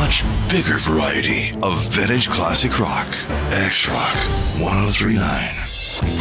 much bigger variety of vintage classic rock. X-Rock 1039.